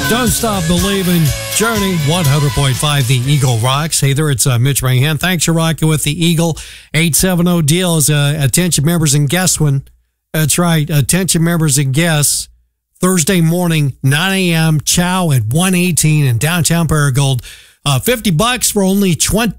Don't Stop Believing, Journey, 100.5 The Eagle rocks. Hey there, it's Mitch Mahan. Thanks for rocking with The Eagle. 870 deal is attention members and guests one. That's right, attention members and guests. Thursday morning, 9 a.m., chow at 118 in downtown Paragould. $50 for only $20